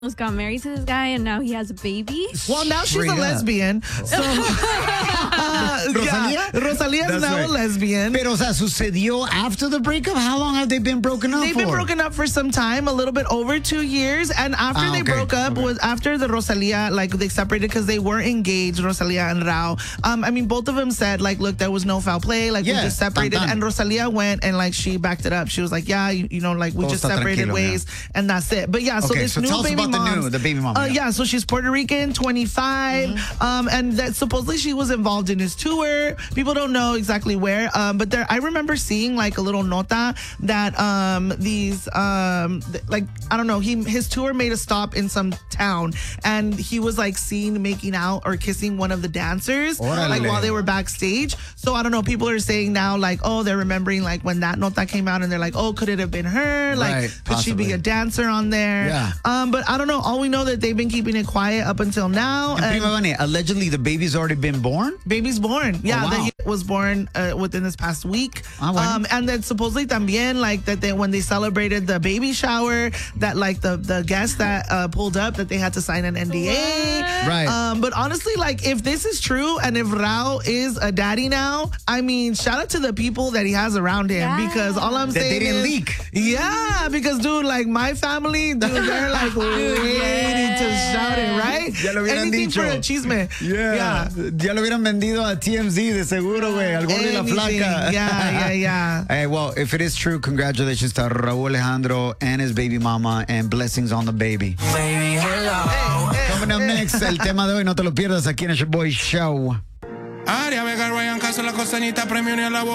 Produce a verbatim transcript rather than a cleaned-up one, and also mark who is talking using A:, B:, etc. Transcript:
A: got married to this guy and now he has a baby.
B: Well, now she's
C: Straight
B: a
C: up.
B: lesbian. So, uh,
C: Rosalia?
B: yeah, Rosalia is
C: That's
B: now
C: right.
B: a lesbian.
C: Pero, o sea, sucedió after the breakup? How long have they been broken up
B: They've
C: for?
B: been broken up for some time, a little bit over two years. And after
C: Ah,
B: they
C: okay.
B: broke up
C: Okay.
B: was after the Rosalia, like they separated because they were engaged, Rosalia and Rao. Um, I mean, both of them said like, look, there was no foul play. Like
C: Yeah,
B: we just separated.
C: tan, tan.
B: And Rosalia went and like she backed it up. She was like, yeah, you, you know, like we
C: Todo
B: just
C: está
B: separated
C: tranquilo,
B: ways and that's it. But yeah, so
C: Okay,
B: this
C: so
B: new
C: tell us
B: baby
C: about the
B: mom.
C: new- the baby mom,
B: Uh,
C: yeah.
B: yeah, so she's Puerto Rican, twenty-five.
C: Mm-hmm.
B: Um, and that supposedly she was involved in his tour. People don't know exactly where. Um, but there, I remember seeing like a little nota that um these um th- like I don't know, he his tour made a stop in some town and he was like seen making out or kissing one of the dancers
C: Órale.
B: like while they were backstage. So I don't know, people are saying now like, oh, they're remembering like when that nota came out and they're like, oh, could it have been her? Like,
C: Right,
B: could she be
C: possibly.
B: a dancer on there?
C: Yeah.
B: Um, but I don't know. All we know that they've been keeping it quiet up until now.
C: And
B: And
C: Prima Vane, allegedly the baby's already been born?
B: baby's born. Yeah,
C: Oh, wow.
B: that he was born uh, within this past week.
C: Ah, bueno.
B: Um, and then supposedly también like that they when they celebrated the baby shower that like the the guests that uh, pulled up that they had to sign an N D A.
A: What?
C: Right.
B: Um, but honestly, like if this is true and if Rao is a daddy now, I mean, shout out to the people that he has around him
A: Yeah.
B: because all I'm
C: That they
B: saying
C: didn't
B: is,
C: leak.
B: Yeah, because dude, like my family, dude, they're like waiting to shout it, right?
C: Ya lo hubieran
B: Anything
C: dicho.
B: for a chisme.
C: Yeah. Ya lo hubieran vendido a T M Z de seguro, güey. Al gordo y la
B: Anything.
C: flaca.
B: Yeah, yeah, yeah.
C: Hey, well, if it is true, congratulations to Raúl Alejandro and his baby mama and blessings on the baby.
B: Hey,
C: Coming up next, el tema de hoy, no te lo pierdas aquí en el Boy Show.
D: Aria Vega, Ryan Castro, la costanita, premio ni a la